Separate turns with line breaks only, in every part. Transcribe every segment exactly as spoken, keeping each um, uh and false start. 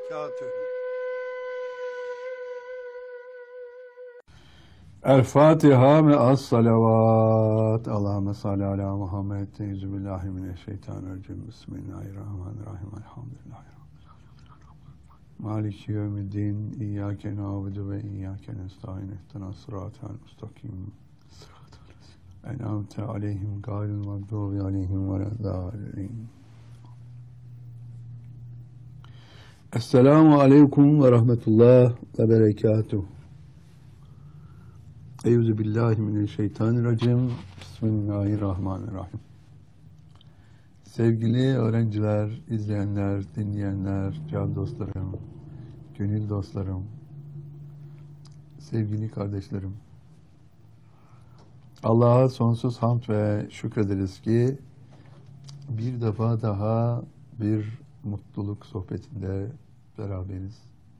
وبركاته.
El-Fatiha me'as salavat. Allahümme salli ala Muhammed. Euzubillahimineşşeytanirracim. Bismillahirrahmanirrahim. Elhamdülillahi. Maliki yevmiddin. İyyâke na'budu ve iyyâke nestaîn. İhdinas sıratal mustakim. En'amte aleyhim gâyril mağdûbi aleyhim veleddâllîn. Esselamu aleyküm ve rahmetullah ve berekatuhu. Euzubillahimineşşeytanirracim. Bismillahirrahmanirrahim. Sevgili öğrenciler, izleyenler, dinleyenler, can dostlarım, gönül dostlarım, sevgili kardeşlerim. Allah'a sonsuz hamd ve şükrederiz ki bir defa daha bir mutluluk sohbetinde beraberiz.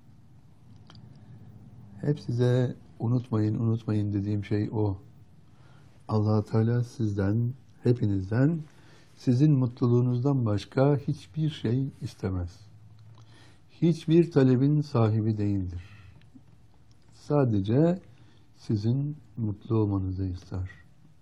Hep size unutmayın, unutmayın dediğim şey o. Allah Teala sizden, hepinizden, sizin mutluluğunuzdan başka hiçbir şey istemez. Hiçbir talebin sahibi değildir. Sadece sizin mutlu olmanızı ister.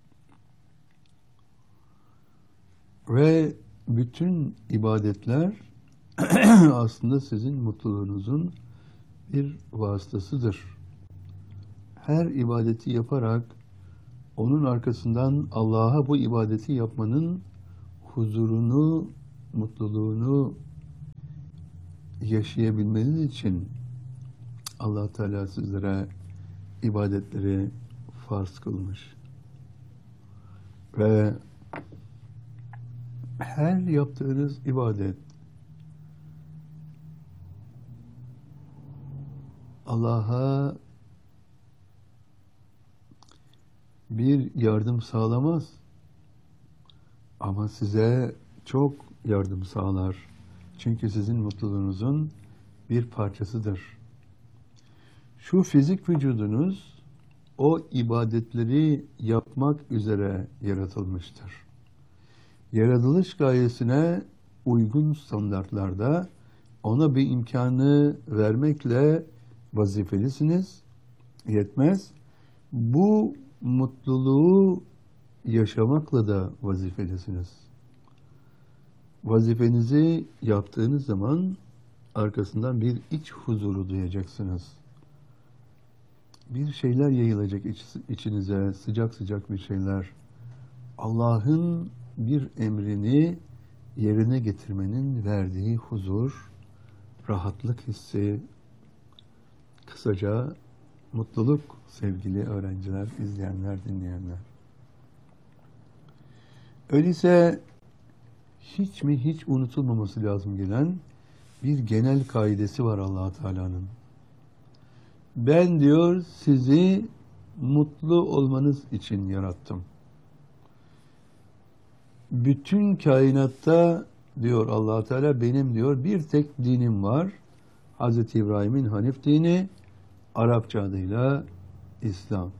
Ve bütün ibadetler aslında sizin mutluluğunuzun bir vasıtasıdır. Her ibadeti yaparak onun arkasından Allah'a bu ibadeti yapmanın huzurunu, mutluluğunu yaşayabilmeniz için Allah Teala sizlere ibadetleri farz kılmış. Ve her yaptığınız ibadet Allah'a bir yardım sağlamaz ama size çok yardım sağlar. Çünkü sizin mutluluğunuzun bir parçasıdır. Şu fizik vücudunuz o ibadetleri yapmak üzere yaratılmıştır. Yaratılış gayesine uygun standartlarda ona bir imkanı vermekle vazifelisiniz. Yetmez. Bu mutluluğu yaşamakla da vazifelisiniz. Vazifenizi yaptığınız zaman arkasından bir iç huzuru duyacaksınız. Bir şeyler yayılacak iç, içinize, sıcak sıcak bir şeyler. Allah'ın bir emrini yerine getirmenin verdiği huzur, rahatlık hissi, kısaca mutluluk sevgili öğrenciler, izleyenler, dinleyenler. Öyleyse hiç mi hiç unutulmaması lazım gelen bir genel kaidesi var Allah Teala'nın. Ben diyor sizi mutlu olmanız için yarattım. Bütün kainatta diyor Allah Teala benim diyor bir tek dinim var. Hazreti İbrahim'in Hanif dini, Arapça adıyla İslam.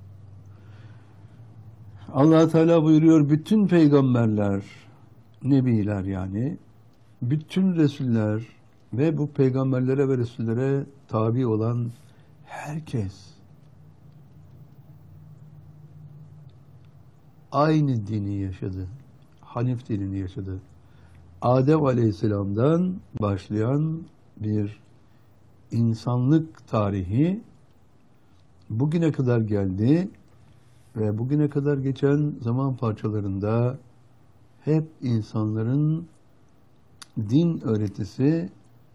Allah Teala buyuruyor bütün peygamberler, nebiler yani, bütün resuller ve bu peygamberlere ve resullere tabi olan herkes aynı dini yaşadı. Hanif dinini yaşadı. Adem Aleyhisselam'dan başlayan bir insanlık tarihi bugüne kadar geldi ve bugüne kadar geçen zaman parçalarında hep insanların din öğretisi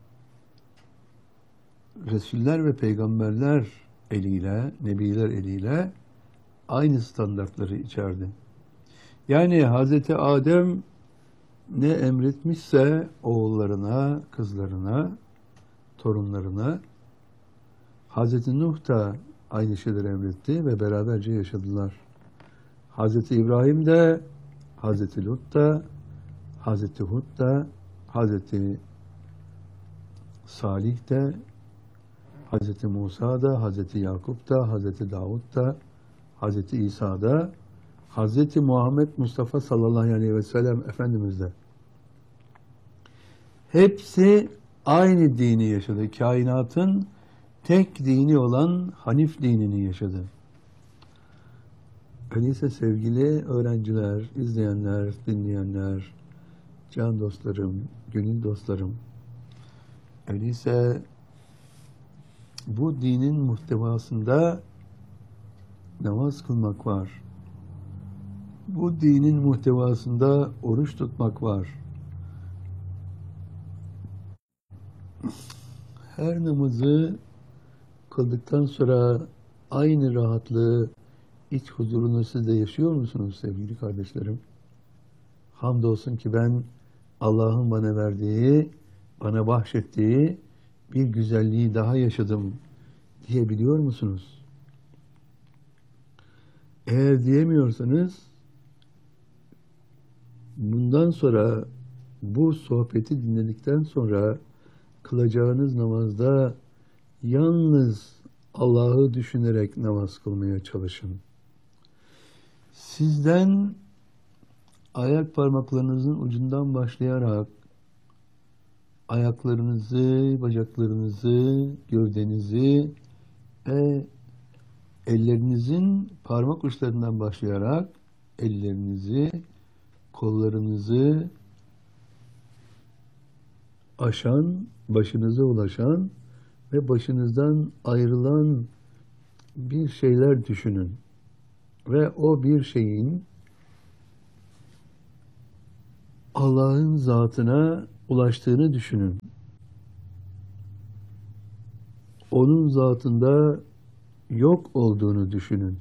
Resuller ve peygamberler eliyle, nebiler eliyle aynı standartları içerdi. Yani Hazreti Adem ne emretmişse oğullarına, kızlarına, torunlarına, Hazreti Nuh da aynı şeyleri emretti ve beraberce yaşadılar. Hazreti İbrahim de, Hazreti Lut da, Hazreti Hud da, Hazreti Salih de, Hazreti Musa da, Hazreti Yakup da, Hazreti Davud da, Hazreti İsa da, Hazreti Muhammed Mustafa sallallahu aleyhi ve sellem Efendimiz de. Hepsi aynı dini yaşadı. Kainatın tek dini olan Hanif dinini yaşadı. Öyleyse sevgili öğrenciler, izleyenler, dinleyenler, can dostlarım, gönül dostlarım, öyleyse bu dinin muhtevasında namaz kılmak var. Bu dinin muhtevasında oruç tutmak var. Her namazı kıldıktan sonra aynı rahatlığı, iç huzurunu siz de yaşıyor musunuz sevgili kardeşlerim? Hamdolsun ki ben Allah'ın bana verdiği, bana bahşettiği bir güzelliği daha yaşadım diyebiliyor musunuz? Eğer diyemiyorsanız bundan sonra bu sohbeti dinledikten sonra kılacağınız namazda yalnız Allah'ı düşünerek namaz kılmaya çalışın. Sizden ayak parmaklarınızın ucundan başlayarak ayaklarınızı, bacaklarınızı, gövdenizi ve ellerinizin parmak uçlarından başlayarak ellerinizi, kollarınızı aşan, başınıza ulaşan ve başınızdan ayrılan bir şeyler düşünün. Ve o bir şeyin Allah'ın zatına ulaştığını düşünün. Onun zatında yok olduğunu düşünün.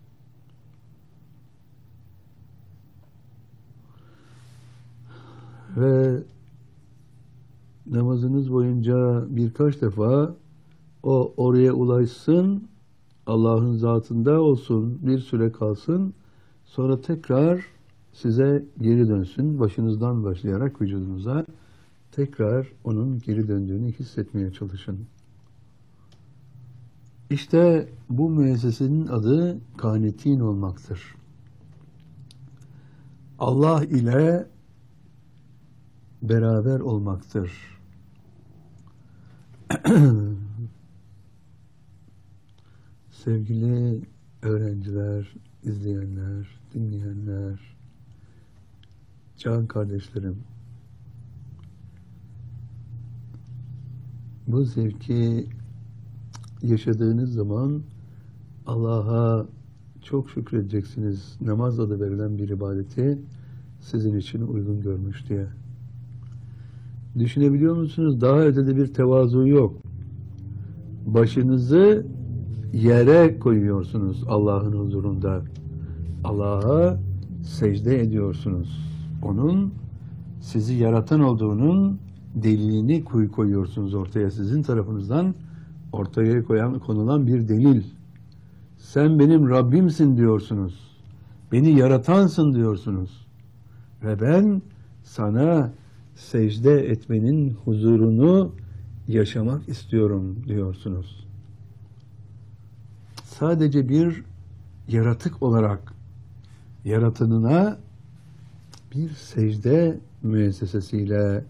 Ve namazınız boyunca birkaç defa o oraya ulaşsın, Allah'ın zatında olsun, bir süre kalsın, sonra tekrar size geri dönsün, başınızdan başlayarak vücudunuza tekrar onun geri döndüğünü hissetmeye çalışın. İşte bu müessesenin adı kânitin olmaktır. Allah ile beraber olmaktır. Sevgili öğrenciler, izleyenler, dinleyenler, can kardeşlerim, bu zevki yaşadığınız zaman Allah'a çok şükredeceksiniz. Namaz adı verilen bir ibadeti sizin için uygun görmüş diye. Düşünebiliyor musunuz? Daha ötede bir tevazu yok. Başınızı yere koyuyorsunuz Allah'ın huzurunda. Allah'a secde ediyorsunuz. Onun sizi yaratan olduğunun delilini koyuyorsunuz ortaya, sizin tarafınızdan ortaya koyan, konulan bir delil. Sen benim Rabbimsin diyorsunuz. Beni yaratansın diyorsunuz. Ve ben sana secde etmenin huzurunu yaşamak istiyorum diyorsunuz. Sadece bir yaratık olarak yaratanına bir secde müessesesiyle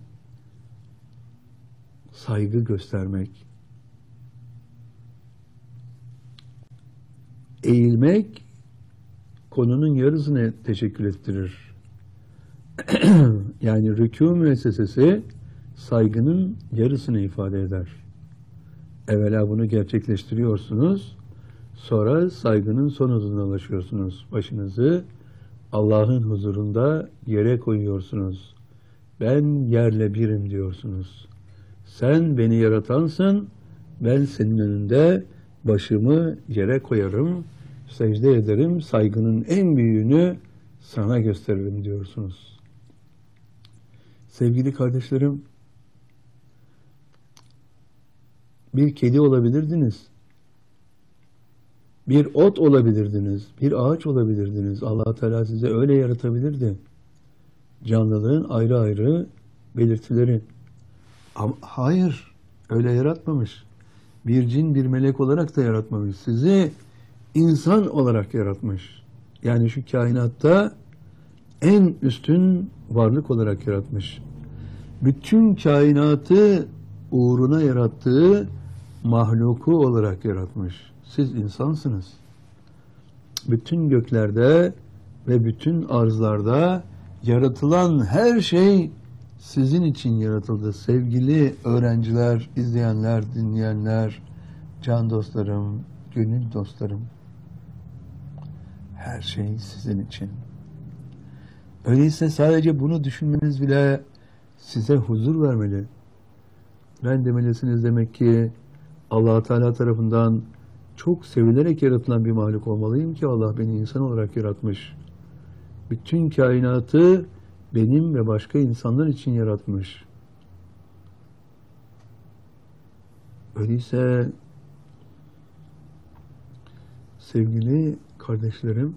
saygı göstermek, eğilmek konunun yarısını teşekkür ettirir. Yani rükû müessesesi saygının yarısını ifade eder. Evvela bunu gerçekleştiriyorsunuz, sonra saygının son huzuruna ulaşıyorsunuz. Başınızı Allah'ın huzurunda yere koyuyorsunuz. Ben yerle birim diyorsunuz. Sen beni yaratansın, ben senin önünde başımı yere koyarım, secde ederim, saygının en büyüğünü sana gösteririm diyorsunuz. Sevgili kardeşlerim, bir kedi olabilirdiniz, bir ot olabilirdiniz, bir ağaç olabilirdiniz. Allah Teala size öyle yaratabilirdi. Canlılığın ayrı ayrı belirtileri. Ama hayır, öyle yaratmamış. Bir cin, bir melek olarak da yaratmamış. Sizi insan olarak yaratmış. Yani şu kainatta en üstün varlık olarak yaratmış. Bütün kainatı uğruna yarattığı mahluku olarak yaratmış. Siz insansınız. Bütün göklerde ve bütün arzlarda yaratılan her şey sizin için yaratıldı. Sevgili öğrenciler, izleyenler, dinleyenler, can dostlarım, gönül dostlarım. Her şey sizin için. Öyleyse sadece bunu düşünmeniz bile size huzur vermeli. Ben demelisiniz demek ki Allah Teala tarafından çok sevilerek yaratılan bir mahluk olmalıyım ki Allah beni insan olarak yaratmış. Bütün kainatı benim ve başka insanlar için yaratmış. Öyleyse sevgili kardeşlerim,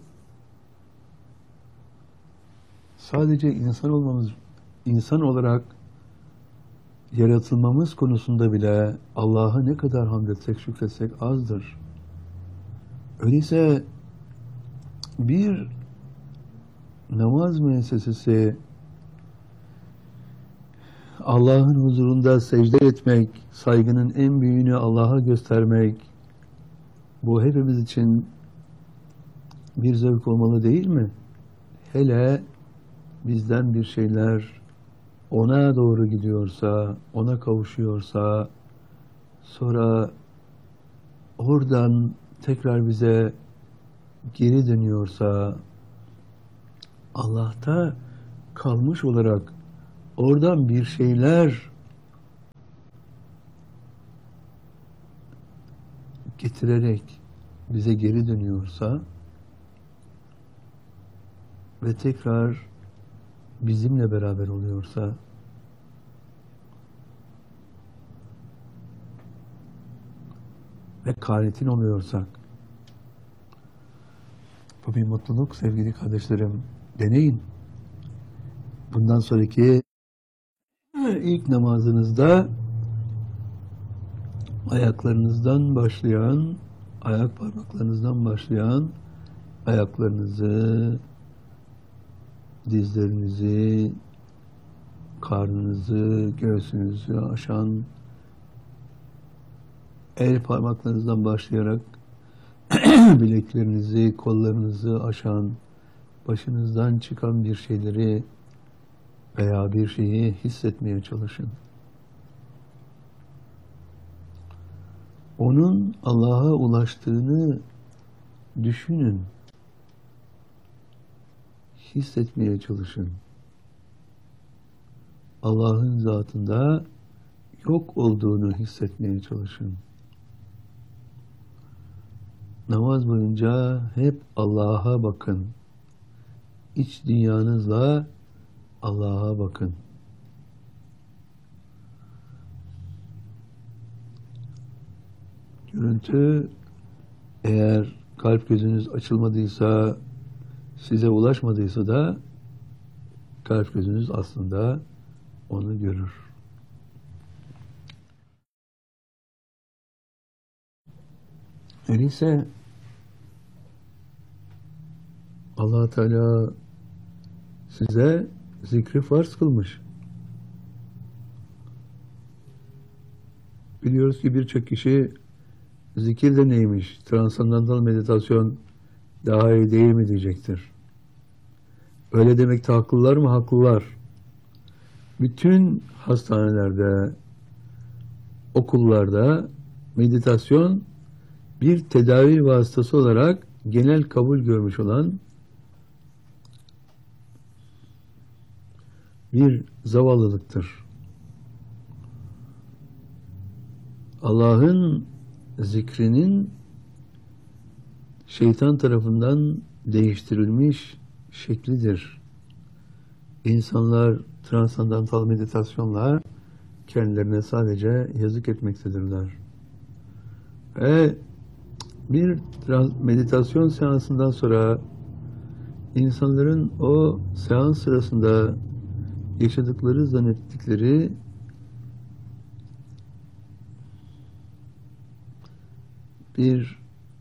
sadece insan olmamız, insan olarak yaratılmamız konusunda bile Allah'a ne kadar hamd etsek, şükretsek azdır. Öyleyse bir namaz müessesesi Allah'ın huzurunda secde etmek, saygının en büyüğünü Allah'a göstermek, bu hepimiz için bir zevk olmalı değil mi? Hele bizden bir şeyler ona doğru gidiyorsa, ona kavuşuyorsa, sonra oradan tekrar bize geri dönüyorsa, Allah'ta kalmış olarak oradan bir şeyler getirerek bize geri dönüyorsa ve tekrar bizimle beraber oluyorsa, ve kânetin oluyorsak, bu bir mutluluk sevgili kardeşlerim. Deneyin. Bundan sonraki ilk namazınızda ayaklarınızdan başlayan, ayak parmaklarınızdan başlayan ayaklarınızı, dizlerinizi, karnınızı, göğsünüzü aşan, el parmaklarınızdan başlayarak bileklerinizi, kollarınızı aşan, başınızdan çıkan bir şeyleri veya bir şeyi hissetmeye çalışın. Onun Allah'a ulaştığını düşünün. Hissetmeye çalışın. Allah'ın zatında yok olduğunu hissetmeye çalışın. Namaz boyunca hep Allah'a bakın. İç dünyanızla Allah'a bakın. Görüntü, eğer kalp gözünüz açılmadıysa, size ulaşmadıysa da kalp gözünüz aslında onu görür. Öyleyse Allah Teala size zikri farz kılmış. Biliyoruz ki birçok kişi zikir de neymiş, transandantal meditasyon daha iyi değil mi diyecektir. Öyle demekte haklılar mı? Haklılar. Bütün hastanelerde, okullarda meditasyon bir tedavi vasıtası olarak genel kabul görmüş olan bir zavallılıktır. Allah'ın zikrinin şeytan tarafından değiştirilmiş şeklidir. İnsanlar transandantal meditasyonla kendilerine sadece yazık etmektedirler. Ve bir meditasyon seansından sonra insanların o seans sırasında yaşadıkları, zannettikleri bir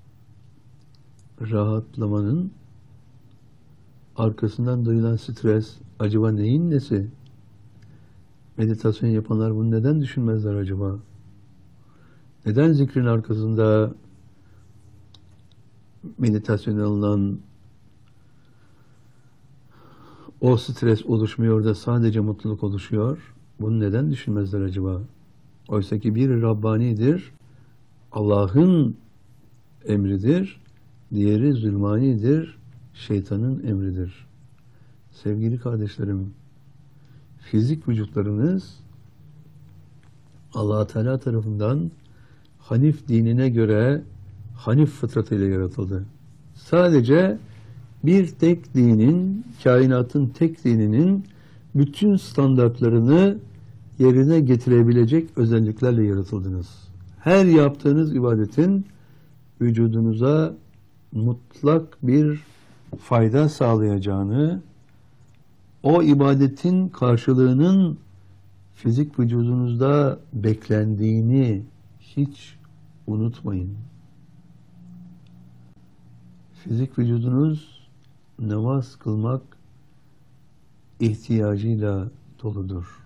rahatlamanın arkasından duyulan stres, acaba neyin nesi? Meditasyon yapanlar bunu neden düşünmezler acaba? Neden zikrin arkasında meditasyon alınan o stres oluşmuyor da sadece mutluluk oluşuyor? Bunu neden düşünmezler acaba? Oysa ki biri Rabbani'dir, Allah'ın emridir, diğeri zulmanidir, şeytanın emridir. Sevgili kardeşlerim, fizik vücutlarınız Allah Teala tarafından Hanif dinine göre Hanif fıtratıyla yaratıldı. Sadece bir tek dinin, kainatın tek dininin bütün standartlarını yerine getirebilecek özelliklerle yaratıldınız. Her yaptığınız ibadetin vücudunuza mutlak bir fayda sağlayacağını, o ibadetin karşılığının fizik vücudunuzda beklendiğini hiç unutmayın. Fizik vücudunuz namaz kılmak ihtiyacıyla doludur.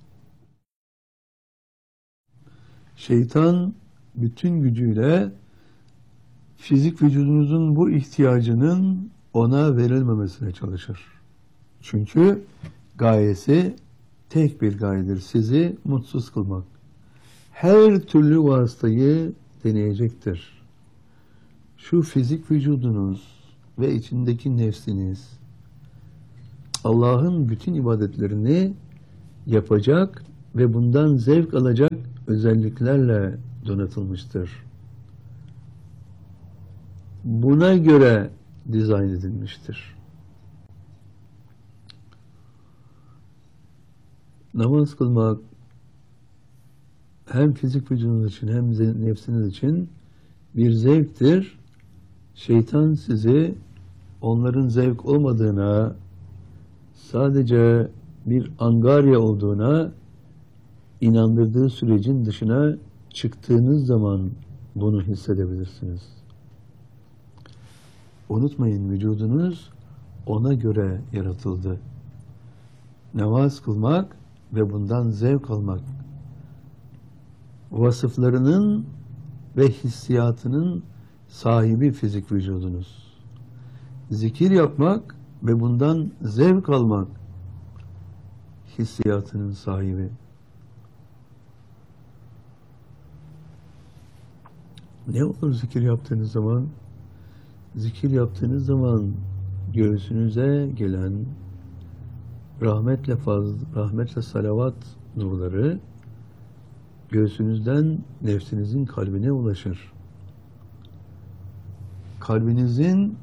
Şeytan bütün gücüyle fizik vücudunuzun bu ihtiyacının ona verilmemesine çalışır. Çünkü gayesi tek bir gayedir. Sizi mutsuz kılmak. Her türlü vasıtayı deneyecektir. Şu fizik vücudunuz ve içindeki nefsiniz Allah'ın bütün ibadetlerini yapacak ve bundan zevk alacak özelliklerle donatılmıştır. Buna göre dizayn edilmiştir. Namaz kılmak hem fizik vücudunuz için hem nefsiniz için bir zevktir. Şeytan sizi onların zevk olmadığına, sadece bir angarya olduğuna inandırdığı sürecin dışına çıktığınız zaman bunu hissedebilirsiniz. Unutmayın, vücudunuz ona göre yaratıldı. Namaz kılmak ve bundan zevk almak vasıflarının ve hissiyatının sahibi fizik vücudunuz. Zikir yapmak ve bundan zevk almak hissiyatının sahibi. Ne olur zikir yaptığınız zaman? Zikir yaptığınız zaman göğsünüze gelen rahmetle fazla, rahmetle salavat nurları göğsünüzden nefsinizin kalbine ulaşır. Kalbinizin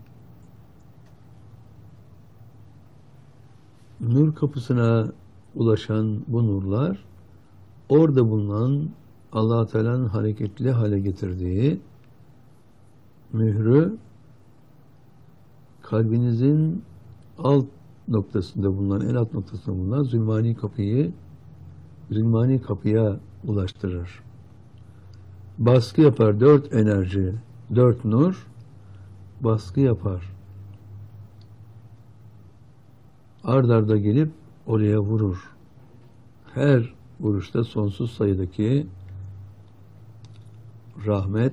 nur kapısına ulaşan bu nurlar orada bulunan Allah-u Teala'nın hareketli hale getirdiği mührü kalbinizin alt noktasında bulunan, el alt noktasında bulunan zulmani kapıyı zulmani kapıya ulaştırır. Baskı yapar. Dört enerji, dört nur baskı yapar. Ard arda gelip oraya vurur. Her vuruşta sonsuz sayıdaki rahmet,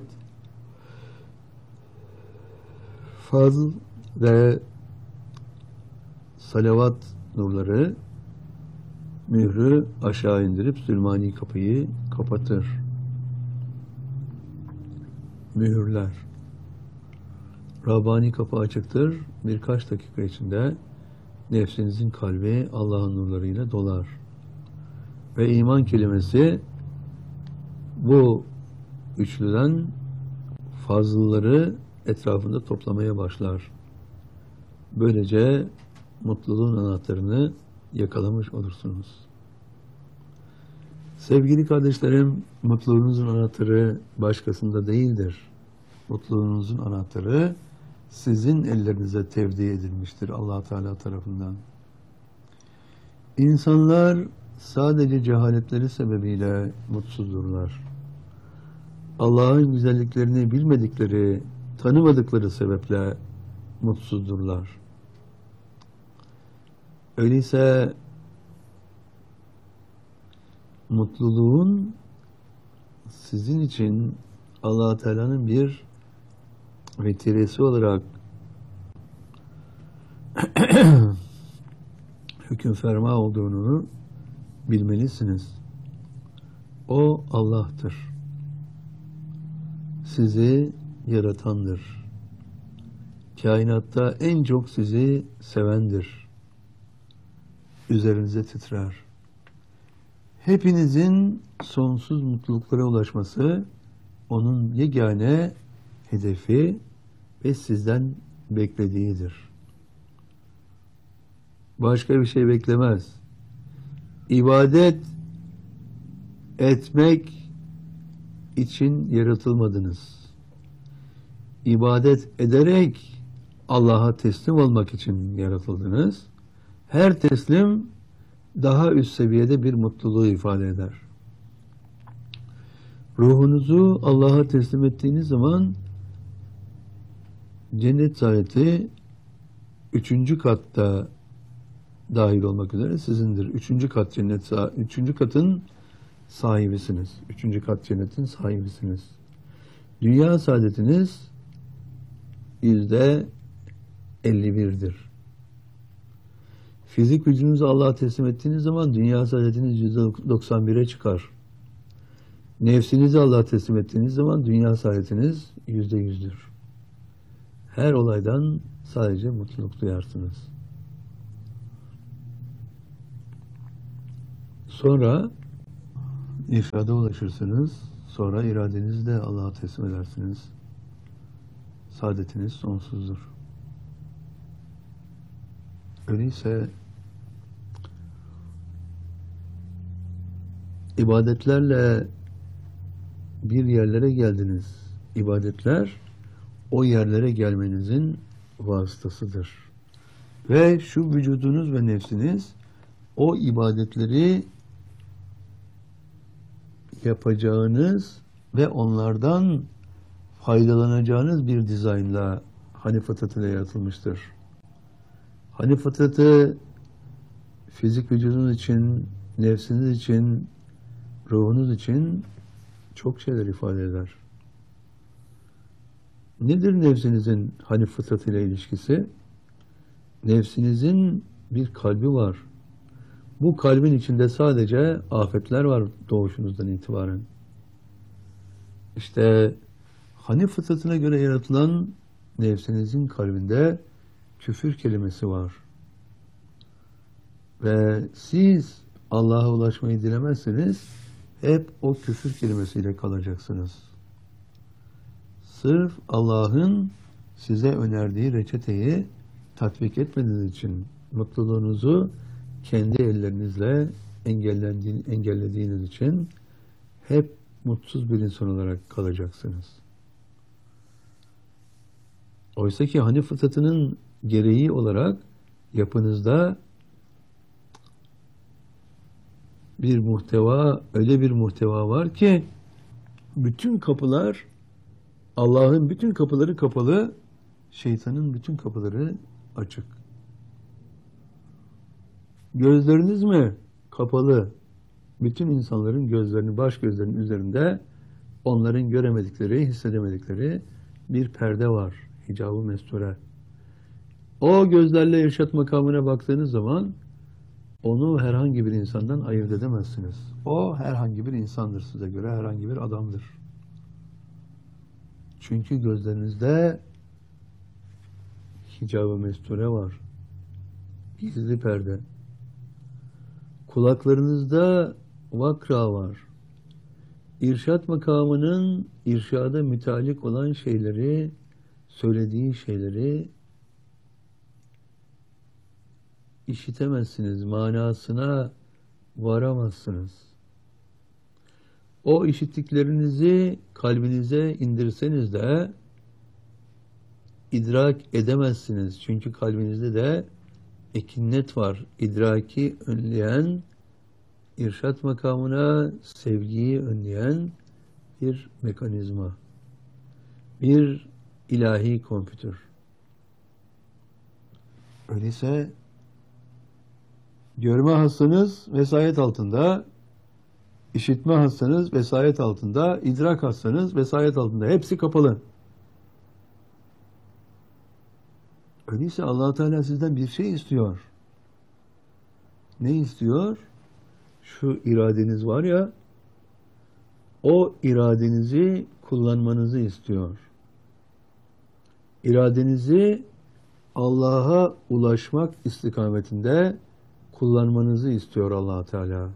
fazl ve salavat nurları mührü aşağı indirip zulmani kapıyı kapatır. Mühürler. Rabbani kapı açıktır. Birkaç dakika içinde nefsinizin kalbi Allah'ın nurlarıyla dolar. Ve iman kelimesi bu üçlüden fazlaları etrafında toplamaya başlar. Böylece mutluluğun anahtarını yakalamış olursunuz. Sevgili kardeşlerim, mutluluğunuzun anahtarı başkasında değildir. Mutluluğunuzun anahtarı sizin ellerinize tevdi edilmiştir Allah Teala tarafından. İnsanlar sadece cehaletleri sebebiyle mutsuzdurlar. Allah'ın güzelliklerini bilmedikleri, tanımadıkları sebeple mutsuzdurlar. Öyleyse mutluluğun sizin için Allah Teala'nın bir vetiresi olarak hüküm ferma olduğunu bilmelisiniz. O Allah'tır. Sizi yaratandır. Kainatta en çok sizi sevendir. Üzerinize titrer. Hepinizin sonsuz mutluluklara ulaşması onun yegane hedefi ve sizden beklediğidir. Başka bir şey beklemez. İbadet etmek için yaratılmadınız. İbadet ederek Allah'a teslim olmak için yaratıldınız. Her teslim daha üst seviyede bir mutluluğu ifade eder. Ruhunuzu Allah'a teslim ettiğiniz zaman cennet saadeti üçüncü katta dahil olmak üzere sizindir. Üçüncü kat cennet, üçüncü katın sahibisiniz. Üçüncü kat cennetin sahibisiniz. Dünya saadetiniz yüzde elli birdir. Fizik gücünüzü Allah'a teslim ettiğiniz zaman dünya saadetiniz yüzde doksan bire çıkar. Nefsinizi Allah'a teslim ettiğiniz zaman dünya saadetiniz yüzde yüzdür. Her olaydan sadece mutluluk duyarsınız. Sonra irşada ulaşırsınız. Sonra iradenizi de Allah'a teslim edersiniz. Saadetiniz sonsuzdur. Öyleyse ibadetlerle bir yerlere geldiniz. İbadetler o yerlere gelmenizin vasıtasıdır. Ve şu vücudunuz ve nefsiniz o ibadetleri yapacağınız ve onlardan faydalanacağınız bir dizaynla Hani fıtratıyla yaratılmıştır. Hani fıtratı fizik vücudunuz için, nefsiniz için, ruhunuz için çok şeyler ifade eder. Nedir nefsinizin hani fıtratıyla ilişkisi? Nefsinizin bir kalbi var. Bu kalbin içinde sadece afetler var doğuşunuzdan itibaren. İşte hani fıtratına göre yaratılan nefsinizin kalbinde küfür kelimesi var. Ve siz Allah'a ulaşmayı dilemezseniz hep o küfür kelimesiyle kalacaksınız. Sırf Allah'ın size önerdiği reçeteyi tatbik etmediğiniz için mutluluğunuzu kendi ellerinizle engellediğiniz için hep mutsuz bir insan olarak kalacaksınız. Oysa ki hani fıtratının gereği olarak yapınızda bir muhteva, öyle bir muhteva var ki bütün kapılar, Allah'ın bütün kapıları kapalı, şeytanın bütün kapıları açık. Gözleriniz mi kapalı? Bütün insanların gözlerinin, baş gözlerinin üzerinde onların göremedikleri, hissedemedikleri bir perde var. Hicab-ı mesture. O gözlerle irşat makamına baktığınız zaman onu herhangi bir insandan ayırt edemezsiniz. O herhangi bir insandır size göre, herhangi bir adamdır. Çünkü gözlerinizde hicab-ı mesture var. Gizli perde. Kulaklarınızda vakra var. İrşat makamının irşada mütalik olan şeyleri, söylediği şeyleri işitemezsiniz, manasına varamazsınız. O işittiklerinizi kalbinize indirseniz de idrak edemezsiniz. Çünkü kalbinizde de ekinnet var. İdraki önleyen, irşat makamına sevgiyi önleyen bir mekanizma. Bir ilahi kompütür. Öyleyse görme hastanız vesayet altında, İşitme hastanız vesayet altında, idrak hastanız vesayet altında. Hepsi kapalı. Öyleyse Allah Teala sizden bir şey istiyor. Ne istiyor? Şu iradeniz var ya, o iradenizi kullanmanızı istiyor. İradenizi Allah'a ulaşmak istikametinde kullanmanızı istiyor Allah Teala.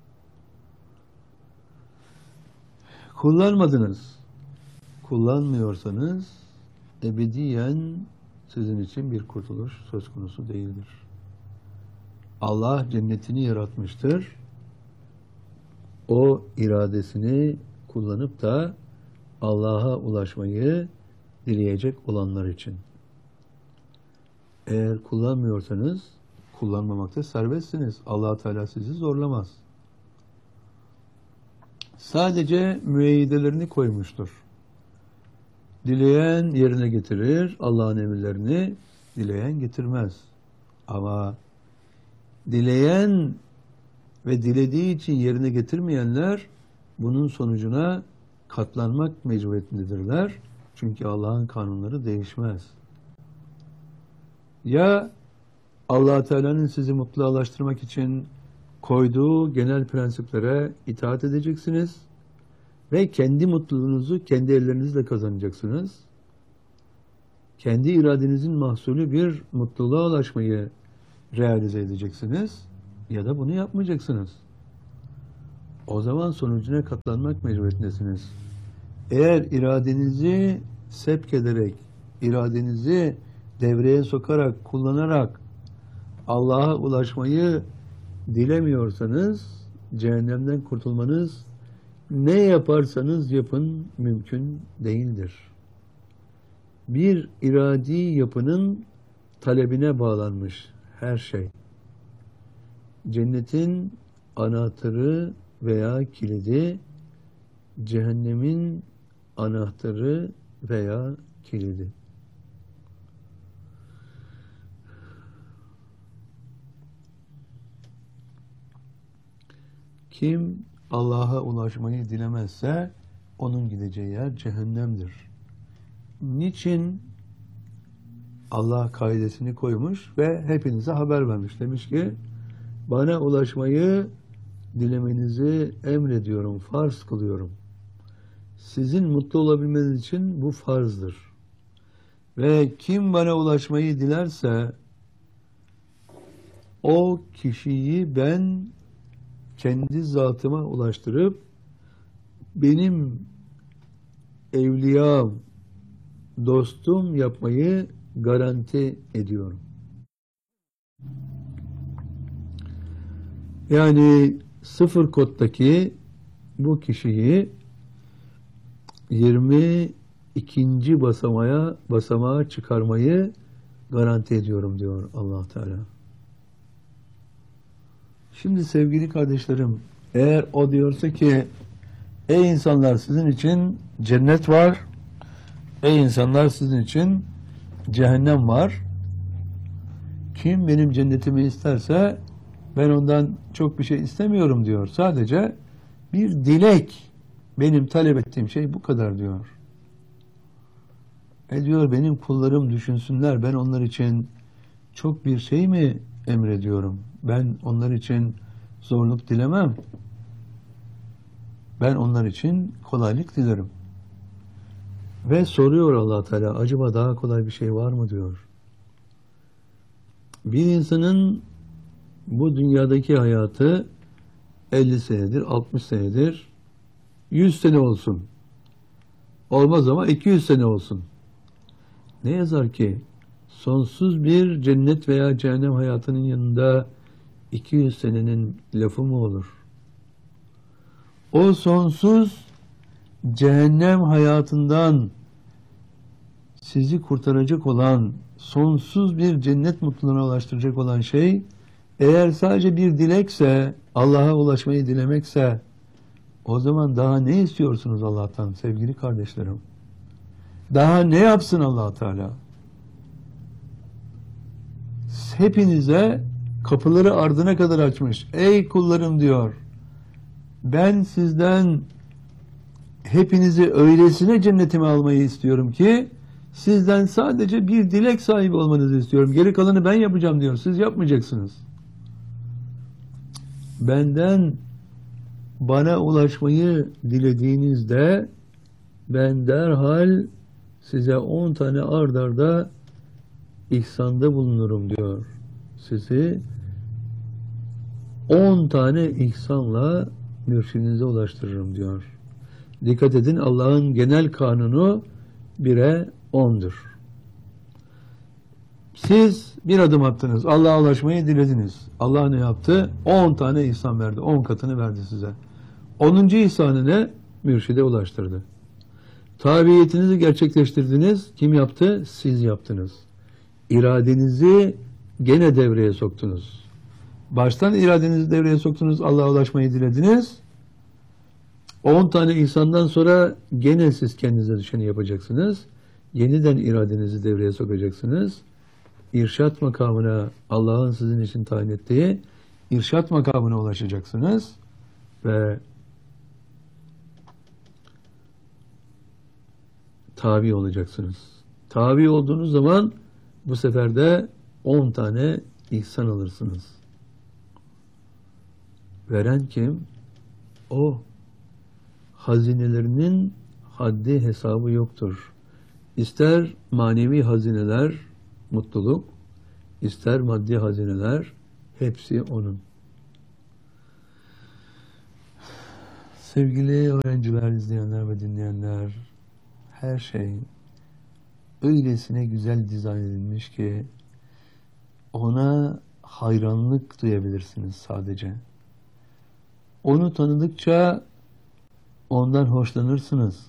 Kullanmadınız. Kullanmıyorsanız ebediyen sizin için bir kurtuluş söz konusu değildir. Allah cennetini yaratmıştır. O iradesini kullanıp da Allah'a ulaşmayı dileyecek olanlar için. Eğer kullanmıyorsanız kullanmamakta serbestsiniz. Allah Teala sizi zorlamaz. Sadece müeyyidelerini koymuştur. Dileyen yerine getirir, Allah'ın emirlerini, dileyen getirmez. Ama dileyen ve dilediği için yerine getirmeyenler bunun sonucuna katlanmak mecburiyetindedirler. Çünkü Allah'ın kanunları değişmez. Ya Allah Teala'nın sizi mutlulaştırmak için koyduğu genel prensiplere itaat edeceksiniz ve kendi mutluluğunuzu kendi ellerinizle kazanacaksınız. Kendi iradenizin mahsulü bir mutluluğa ulaşmayı realize edeceksiniz ya da bunu yapmayacaksınız. O zaman sonucuna katlanmak mecburiyetindesiniz. Eğer iradenizi sevk ederek, iradenizi devreye sokarak, kullanarak Allah'a ulaşmayı dilemiyorsanız cehennemden kurtulmanız ne yaparsanız yapın mümkün değildir. Bir iradi yapının talebine bağlanmış her şey. Cennetin anahtarı veya kilidi, cehennemin anahtarı veya kilidi. Kim Allah'a ulaşmayı dilemezse onun gideceği yer cehennemdir. Niçin? Allah kaidesini koymuş ve hepinize haber vermiş. Demiş ki bana ulaşmayı dilemenizi emrediyorum, farz kılıyorum. Sizin mutlu olabilmeniz için bu farzdır. Ve kim bana ulaşmayı dilerse o kişiyi ben kendi zatıma ulaştırıp benim evliyam, dostum yapmayı garanti ediyorum. Yani sıfır koddaki bu kişiyi yirmi ikinci basamağa basamağa çıkarmayı garanti ediyorum diyor Allah Teala. Şimdi sevgili kardeşlerim, eğer o diyorsa ki ey insanlar sizin için cennet var, ey insanlar sizin için cehennem var. Kim benim cennetimi isterse ben ondan çok bir şey istemiyorum diyor. Sadece bir dilek, benim talep ettiğim şey bu kadar diyor. E diyor benim kullarım düşünsünler, ben onlar için çok bir şey mi emrediyorum? Ben onlar için zorluk dilemem. Ben onlar için kolaylık dilerim. Ve soruyor Allah Teala, acaba daha kolay bir şey var mı diyor. Bir insanın bu dünyadaki hayatı elli senedir, altmış senedir, yüz sene olsun. Olmaz ama iki yüz sene olsun. Ne yazar ki sonsuz bir cennet veya cehennem hayatının yanında iki yüz senenin lafı mı olur? O sonsuz cehennem hayatından sizi kurtaracak olan, sonsuz bir cennet mutluluğuna ulaştıracak olan şey, eğer sadece bir dilekse, Allah'a ulaşmayı dilemekse, o zaman daha ne istiyorsunuz Allah'tan sevgili kardeşlerim? Daha ne yapsın Allah Teala? Hepinize kapıları ardına kadar açmış. Ey kullarım diyor. ben sizden hepinizi öylesine cennetime almayı istiyorum ki sizden sadece bir dilek sahibi olmanızı istiyorum. Geri kalanı ben yapacağım diyor. Siz yapmayacaksınız. Benden bana ulaşmayı dilediğinizde ben derhal size on tane ard arda ihsanda bulunurum diyor. Sizi on tane ihsanla mürşidinize ulaştırırım diyor. Dikkat edin, Allah'ın genel kanunu bire ondur. Siz bir adım attınız. Allah'a ulaşmayı dilediniz. Allah ne yaptı? on tane ihsan verdi. on katını verdi size. onuncu ihsanı ne? Mürşide ulaştırdı. Tabiyetinizi gerçekleştirdiniz. Kim yaptı? Siz yaptınız. İradenizi gene devreye soktunuz. Baştan iradenizi devreye soktunuz. Allah'a ulaşmayı dilediniz. on tane ihsandan sonra gene siz kendinize düşeni yapacaksınız. Yeniden iradenizi devreye sokacaksınız. İrşat makamına, Allah'ın sizin için tayin ettiği irşat makamına ulaşacaksınız ve tabi olacaksınız. Tabi olduğunuz zaman bu sefer de on tane ihsan alırsınız. Veren kim? O. Hazinelerinin haddi hesabı yoktur. İster manevi hazineler, mutluluk, ister maddi hazineler, hepsi onun. Sevgili öğrenciler, izleyenler ve dinleyenler, her şey öylesine güzel dizayn edilmiş ki ona hayranlık duyabilirsiniz sadece. Onu tanıdıkça ondan hoşlanırsınız.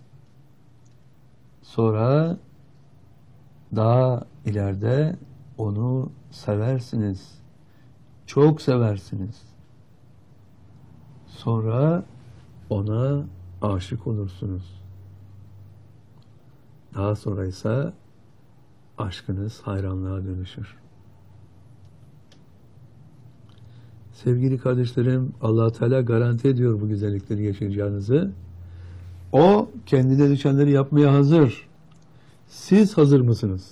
Sonra daha ileride onu seversiniz. Çok seversiniz. Sonra ona aşık olursunuz. Daha sonra ise aşkınız hayranlığa dönüşür. Sevgili kardeşlerim, Allah Teala garanti ediyor bu güzellikleri yaşayacağınızı. O kendine düşenleri yapmaya hazır. Siz hazır mısınız?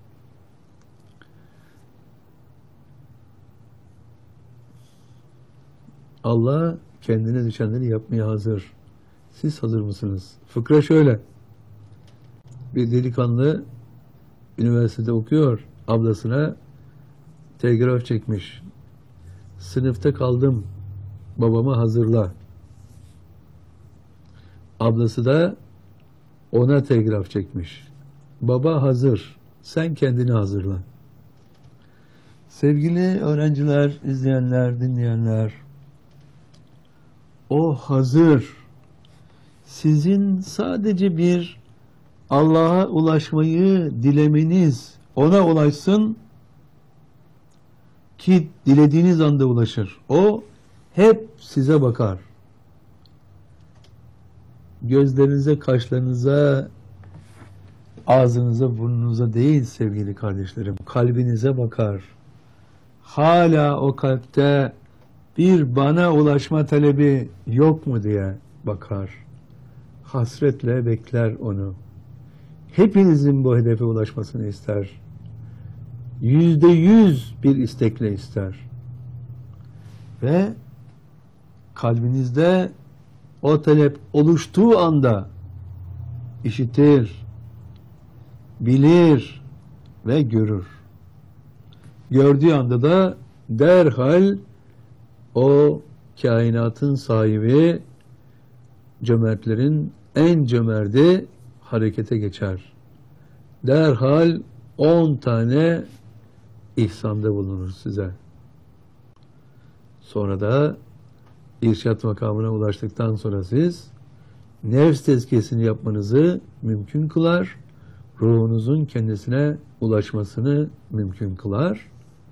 Allah kendine düşenleri yapmaya hazır. Siz hazır mısınız? Fıkra şöyle. Bir delikanlı üniversitede okuyor. Ablasına telgraf çekmiş. Sınıfta kaldım. Babama hazırla. Ablası da ona telgraf çekmiş. Baba hazır. Sen kendini hazırla. Sevgili öğrenciler, izleyenler, dinleyenler, o hazır. Sizin sadece bir Allah'a ulaşmayı dilemeniz, ona ulaşsın ki dilediğiniz anda ulaşır. O hep size bakar. Gözlerinize, kaşlarınıza, ağzınıza, burnunuza değil sevgili kardeşlerim, kalbinize bakar. Hala o kalpte bir bana ulaşma talebi yok mu diye bakar. Hasretle bekler onu. Hepinizin bu hedefe ulaşmasını ister. Yüzde yüz bir istekle ister. Ve kalbinizde o talep oluştuğu anda işitir, bilir ve görür. Gördüğü anda da derhal o kainatın sahibi, cömertlerin en cömerti harekete geçer. Derhal on tane ihsanda bulunur size. Sonra da irşat makamına ulaştıktan sonra siz nefs tezkiyesini yapmanızı mümkün kılar, ruhunuzun kendisine ulaşmasını mümkün kılar.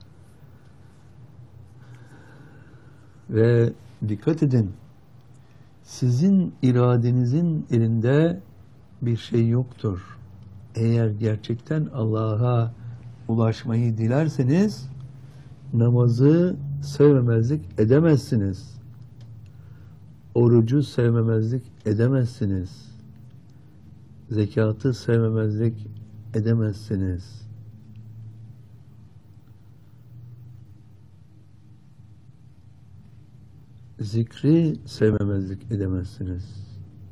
Ve dikkat edin, sizin iradenizin elinde bir şey yoktur. Eğer gerçekten Allah'a ulaşmayı dilerseniz namazı sevmemezlik edemezsiniz. Orucu sevmemezlik edemezsiniz. Zekatı sevmemezlik edemezsiniz. Zikri sevmemezlik edemezsiniz.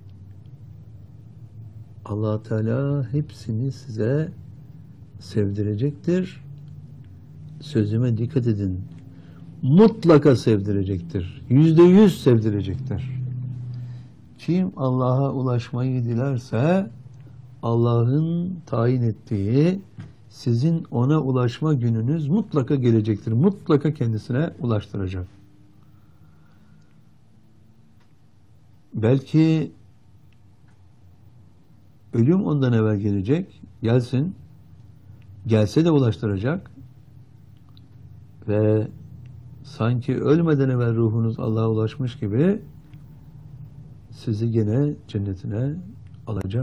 Allah Teala hepsini size sevdirecektir. Sözüme dikkat edin. Mutlaka sevdirecektir. Yüzde yüz sevdirecektir. Kim Allah'a ulaşmayı dilerse Allah'ın tayin ettiği sizin ona ulaşma gününüz mutlaka gelecektir. Mutlaka kendisine ulaştıracak. Belki ölüm ondan evvel gelecek. Gelsin. Gelse de ulaştıracak. Ve sanki ölmeden evvel ruhunuz Allah'a ulaşmış gibi sizi gene cennetine alacak.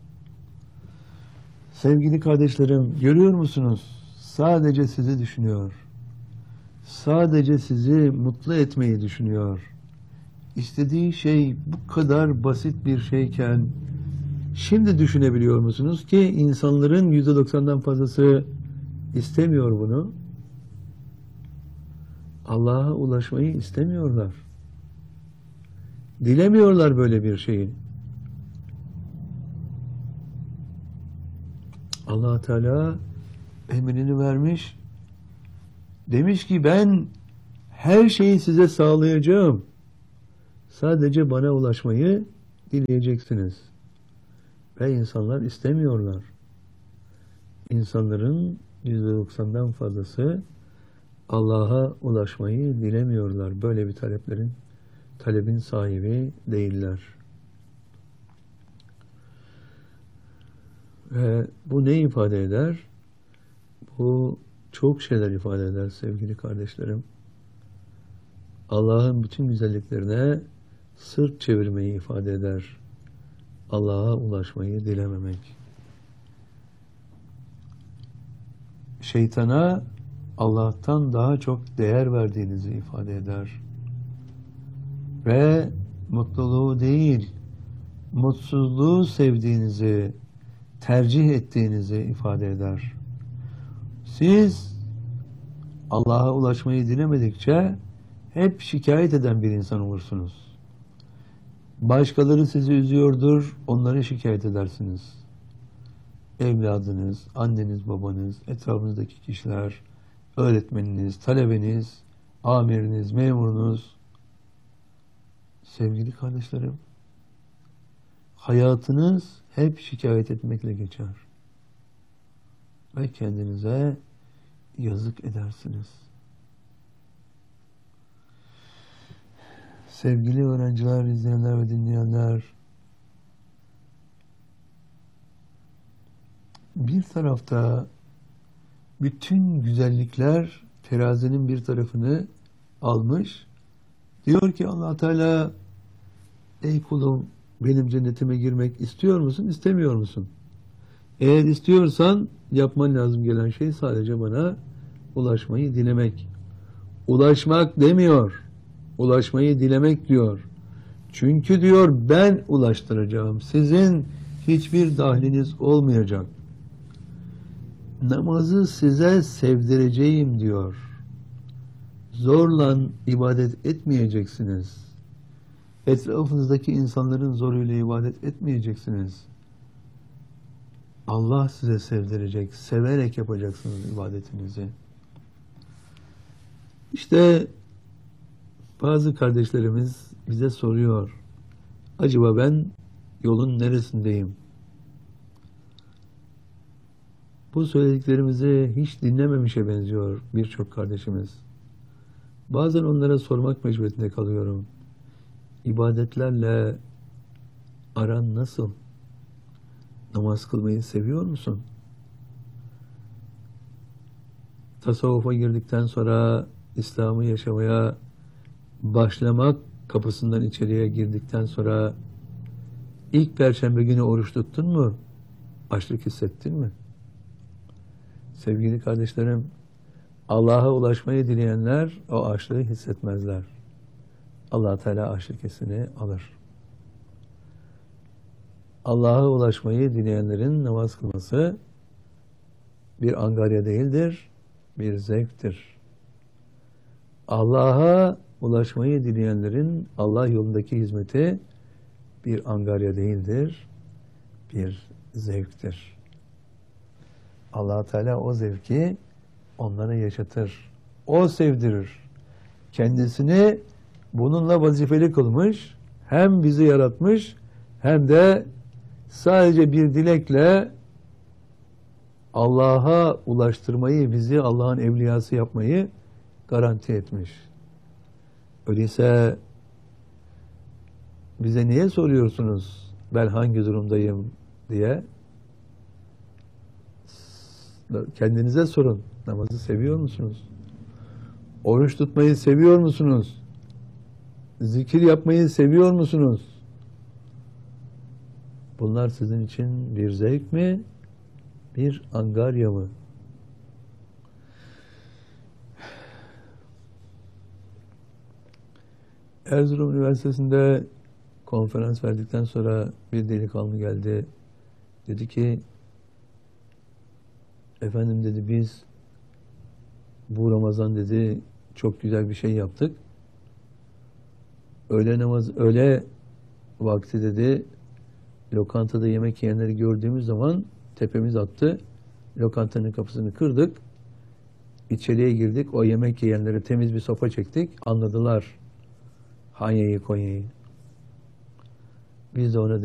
Sevgili kardeşlerim, görüyor musunuz? Sadece sizi düşünüyor. Sadece sizi mutlu etmeyi düşünüyor. İstediği şey bu kadar basit bir şeyken şimdi düşünebiliyor musunuz ki insanların yüzde doksandan fazlası istemiyor bunu. Allah'a ulaşmayı istemiyorlar. Dilemiyorlar böyle bir şeyi. Allah Teala emrini vermiş. Demiş ki ben her şeyi size sağlayacağım. Sadece bana ulaşmayı dileyeceksiniz. Ve insanlar istemiyorlar. İnsanların yüzde doksandan fazlası Allah'a ulaşmayı dilemiyorlar. Böyle bir taleplerin, talebin sahibi değiller. Ve bu ne ifade eder? Bu çok şeyler ifade eder sevgili kardeşlerim. Allah'ın bütün güzelliklerine sırt çevirmeyi ifade eder. Allah'a ulaşmayı dilememek. Şeytana Allah'tan daha çok değer verdiğinizi ifade eder. Ve mutluluğu değil, mutsuzluğu sevdiğinizi, tercih ettiğinizi ifade eder. Siz Allah'a ulaşmayı dilemedikçe hep şikayet eden bir insan olursunuz. Başkaları sizi üzüyordur, onları şikayet edersiniz. Evladınız, anneniz, babanız, etrafınızdaki kişiler, öğretmeniniz, talebeniz, amiriniz, memurunuz. Sevgili kardeşlerim, hayatınız hep şikayet etmekle geçer. Ve kendinize yazık edersiniz. Sevgili öğrenciler, izleyenler ve dinleyenler, bir tarafta bütün güzellikler terazinin bir tarafını almış. Diyor ki Allah Teala, ey kulum benim cennetime girmek istiyor musun, istemiyor musun? Eğer istiyorsan yapman lazım gelen şey sadece bana ulaşmayı dilemek. Ulaşmak demiyor. Ulaşmayı dilemek diyor. Çünkü diyor ben ulaştıracağım. Sizin hiçbir dahliniz olmayacak. Namazı size sevdireceğim diyor. Zorla ibadet etmeyeceksiniz. Etrafınızdaki insanların zoruyla ibadet etmeyeceksiniz. Allah size sevdirecek, severek yapacaksınız ibadetinizi. İşte bazı kardeşlerimiz bize soruyor, acaba ben yolun neresindeyim? Bu söylediklerimizi hiç dinlememişe benziyor birçok kardeşimiz. Bazen onlara sormak mecburiyetinde kalıyorum. İbadetlerle aran nasıl? Namaz kılmayı seviyor musun? Tasavvufa girdikten sonra İslam'ı yaşamaya başlamak kapısından içeriye girdikten sonra ilk Perşembe günü oruç tuttun mu? Açlık hissettin mi? Sevgili kardeşlerim, Allah'a ulaşmayı dileyenler o açlığı hissetmezler. Allah Teala aşirkesini alır. Allah'a ulaşmayı dileyenlerin namaz kılması bir angarya değildir, bir zevktir. Allah'a ulaşmayı dileyenlerin Allah yolundaki hizmeti bir angarya değildir, bir zevktir. Allah Teala o zevki onlara yaşatır. O sevdirir. Kendisini bununla vazifeli kılmış, hem bizi yaratmış, hem de sadece bir dilekle Allah'a ulaştırmayı, bizi Allah'ın evliyası yapmayı garanti etmiş. Öyleyse bize niye soruyorsunuz ben hangi durumdayım diye? Kendinize sorun. Namazı seviyor musunuz? Oruç tutmayı seviyor musunuz? Zikir yapmayı seviyor musunuz? Bunlar sizin için bir zevk mi? Bir angarya mı? Erzurum Üniversitesi'nde konferans verdikten sonra bir delikanlı geldi. Dedi ki, efendim dedi, biz bu Ramazan dedi çok güzel bir şey yaptık. Öğle namaz, öğle vakti dedi lokantada yemek yiyenleri gördüğümüz zaman tepemiz attı. Lokantanın kapısını kırdık. İçeriye girdik. O yemek yiyenlere temiz bir sofa çektik. Anladılar Hanya'yı, Konya'yı. Biz de ona